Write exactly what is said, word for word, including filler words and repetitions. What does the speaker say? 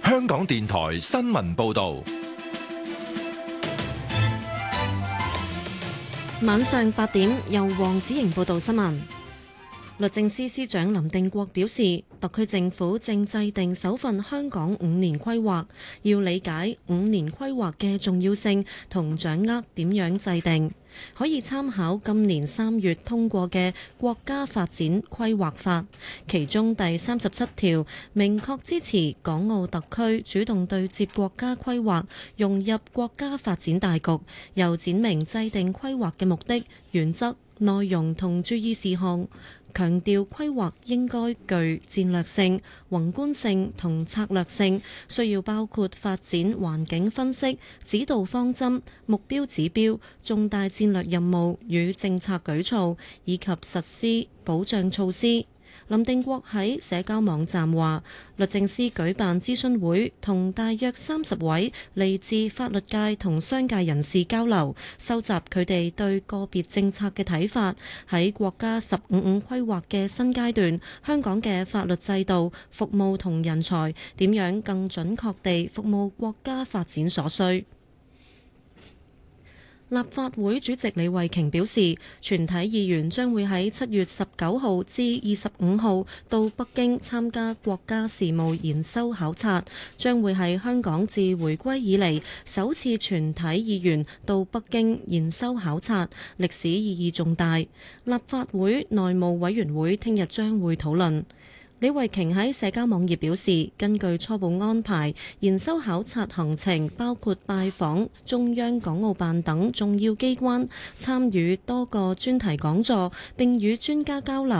香港電台新聞報道。 晚上八點，由黃子瑩報道新聞。律政司司長林定國表示，特區政府正制定首份香港五年規劃，要理解五年規劃嘅重要性同掌握點樣制定，可以參考今年三月通過嘅國家發展規劃法，其中第三十七條明確支持港澳特區主動對接國家規劃，融入國家發展大局，又闡明制定規劃嘅目的、原則、內容同注意事項，強調規劃應該具戰略性、宏觀性同策略性，需要包括發展環境分析、指導方針、目標指標、重大戰略任務與政策舉措，以及實施保障措施。林定國喺社交網站話，律政司舉辦諮詢會，同大約三十位嚟自法律界同商界人士交流，收集佢哋對個別政策嘅睇法。喺國家十五五規劃嘅新階段，香港嘅法律制度、服務同人才點樣更準確地服務國家發展所需。立法會主席李慧瓊表示，全體議員將會喺七月十九號至二十五號到北京參加國家事務研修考察，將會係香港自回歸以嚟首次全體議員到北京研修考察，歷史意義重大。立法會內務委員會聽日將會討論。李慧瓊喺社交網頁表示，根據初步安排，研修考察行程包括拜訪中央港澳辦等重要機關，參與多個專題講座，並與專家交流。